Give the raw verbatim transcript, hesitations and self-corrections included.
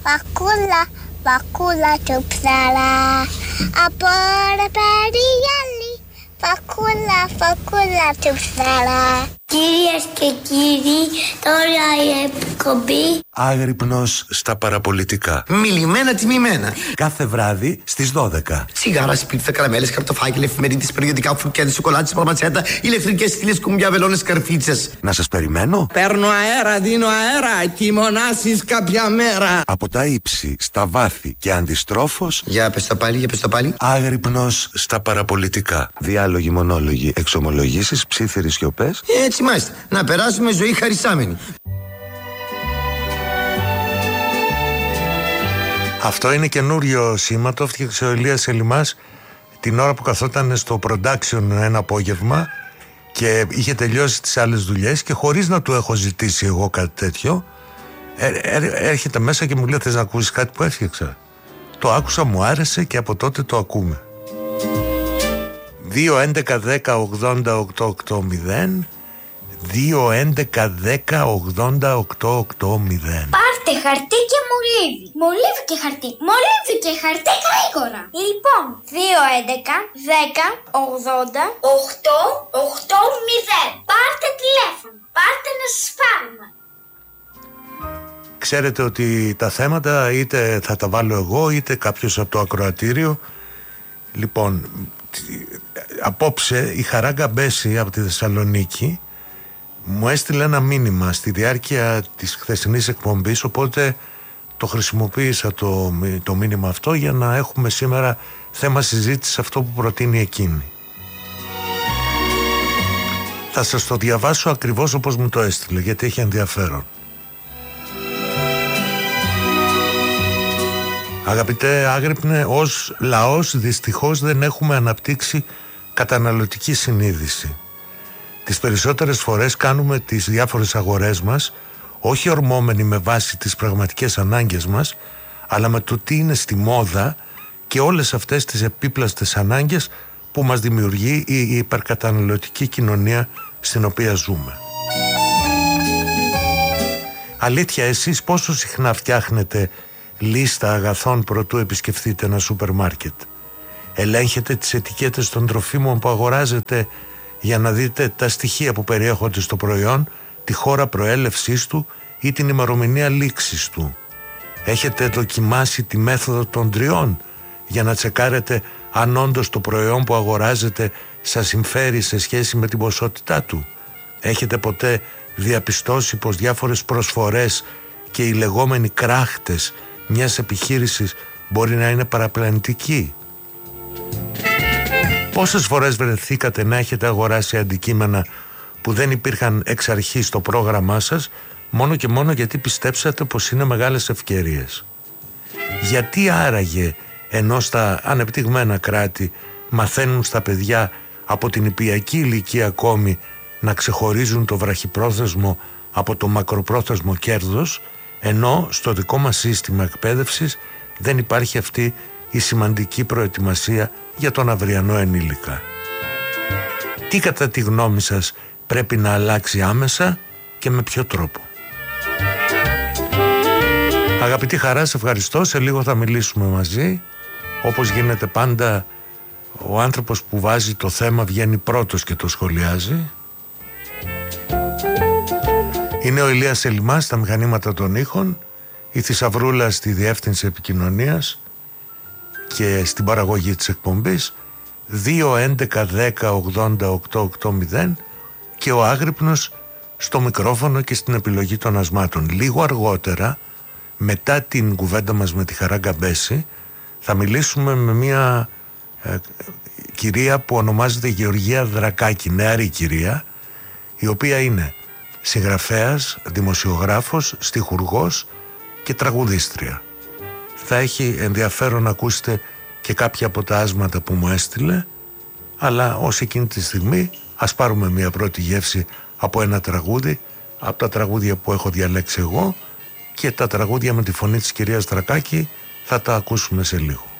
Φακούλα, φακούλα του ψαρά. Από ρε περιγέλη. Φακούλα, φακούλα του ψαρά. Κυρίες και κύριοι, τώρα η εκπομπή Άγρυπνος στα παραπολιτικά. Μιλημένα τιμημένα. Κάθε βράδυ στις δώδεκα. Τσιγάρα, σπίτσα, καραμέλες, καρτοφάκια, εφημερίδες, περιοδικά, φουρκέδες, σοκολάτες, παρματσέτα, ηλεκτρικές στήλες, κουμπιά, βελόνες, καρφίτσες. Να σας περιμένω. Παίρνω αέρα, δίνω αέρα, κοιμονάσεις κάποια μέρα. Από τα ύψη, στα βάθη και αντιστρόφως. Για πες το πάλι, για πες το πάλι. Άγρυπνος στα παραπολιτικά. Διάλογοι, μονόλογοι, εξομολογήσεις, ψίθυροι σιωπές. Έτσι μάλιστα. Να περάσουμε ζωή χαρισάμενη. Αυτό είναι καινούριο σήμα, το έφτιαξε ο Ηλίας Ελιμάς την ώρα που καθόταν στο production ένα απόγευμα και είχε τελειώσει τις άλλες δουλειές και χωρίς να του έχω ζητήσει εγώ κάτι τέτοιο έ, έ, έρχεται μέσα και μου λέει θες να ακούσεις κάτι που έφτιαξα. Το άκουσα, μου άρεσε και από τότε το ακούμε. δύο έντεκα δέκα ογδόντα οκτώ οκτώ μηδέν δύο έντεκα δέκα ογδόντα οκτώ οκτώ μηδέν. Πάρτε χαρτί και μολύβι. Μολύβι και χαρτί. Μολύβι και χαρτί γρήγορα. Λοιπόν, δύο έντεκα δέκα ογδόντα οκτώ οκτώ μηδέν. Πάρτε τηλέφωνο. Πάρτε να σας πάρουμε. Ξέρετε ότι τα θέματα είτε θα τα βάλω εγώ είτε κάποιος από το ακροατήριο. Λοιπόν, απόψε η Χαρά Γκαμπέση από τη Θεσσαλονίκη μου έστειλε ένα μήνυμα στη διάρκεια της χθεσινής εκπομπής, οπότε το χρησιμοποίησα το, το μήνυμα αυτό για να έχουμε σήμερα θέμα συζήτηση αυτό που προτείνει εκείνη. Θα σας το διαβάσω ακριβώς όπως μου το έστειλε, γιατί έχει ενδιαφέρον. Αγαπητέ Άγρυπνε, ως λαός δυστυχώς δεν έχουμε αναπτύξει καταναλωτική συνείδηση. Τις περισσότερες φορές κάνουμε τις διάφορες αγορές μας όχι ορμόμενοι με βάση τις πραγματικές ανάγκες μας, αλλά με το τι είναι στη μόδα και όλες αυτές τις επίπλαστες ανάγκες που μας δημιουργεί η υπερκαταναλωτική κοινωνία στην οποία ζούμε. Αλήθεια, εσείς πόσο συχνά φτιάχνετε λίστα αγαθών προτού επισκεφθείτε ένα σούπερ μάρκετ? Ελέγχετε τις ετικέτες των τροφίμων που αγοράζετε για να δείτε τα στοιχεία που περιέχονται στο προϊόν, τη χώρα προέλευσής του ή την ημερομηνία λήξης του? Έχετε δοκιμάσει τη μέθοδο των τριών για να τσεκάρετε αν όντως το προϊόν που αγοράζετε σας συμφέρει σε σχέση με την ποσότητά του? Έχετε ποτέ διαπιστώσει πως διάφορες προσφορές και οι λεγόμενοι κράχτες μιας επιχείρησης μπορεί να είναι παραπλανητικοί? Πόσες φορές βρεθήκατε να έχετε αγοράσει αντικείμενα που δεν υπήρχαν εξ αρχής στο πρόγραμμά σας, μόνο και μόνο γιατί πιστέψατε πως είναι μεγάλες ευκαιρίες? Γιατί άραγε, ενώ στα ανεπτυγμένα κράτη μαθαίνουν στα παιδιά από την νηπιακή ηλικία ακόμη να ξεχωρίζουν το βραχυπρόθεσμο από το μακροπρόθεσμο κέρδος, ενώ στο δικό μας σύστημα εκπαίδευσης δεν υπάρχει αυτή η σημαντική προετοιμασία για τον αυριανό ενήλικα? Τι κατά τη γνώμη σας πρέπει να αλλάξει άμεσα και με ποιο τρόπο? Αγαπητή Χαρά, σε ευχαριστώ. Σε λίγο θα μιλήσουμε μαζί. Όπως γίνεται πάντα, ο άνθρωπος που βάζει το θέμα βγαίνει πρώτος και το σχολιάζει. Είναι ο Ηλίας Ελιμάς στα μηχανήματα των ήχων, η Θησαυρούλα στη διεύθυνση επικοινωνίας και στην παραγωγή της εκπομπής. Δύο έντεκα δέκα ογδόντα οκτώ οκτώ μηδέν και ο Άγρυπνος στο μικρόφωνο και στην επιλογή των ασμάτων. Λίγο αργότερα, μετά την κουβέντα μας με τη Χαρά Γκαμπέση, θα μιλήσουμε με μια ε, κυρία που ονομάζεται Γεωργία Δρακάκη, νεαρή κυρία, η οποία είναι συγγραφέας, δημοσιογράφος, στιχουργός και τραγουδίστρια. Θα έχει ενδιαφέρον να ακούσετε και κάποια από τα άσματα που μου έστειλε, αλλά ως εκείνη τη στιγμή ας πάρουμε μια πρώτη γεύση από ένα τραγούδι, από τα τραγούδια που έχω διαλέξει εγώ, και τα τραγούδια με τη φωνή της κυρίας Δρακάκη θα τα ακούσουμε σε λίγο.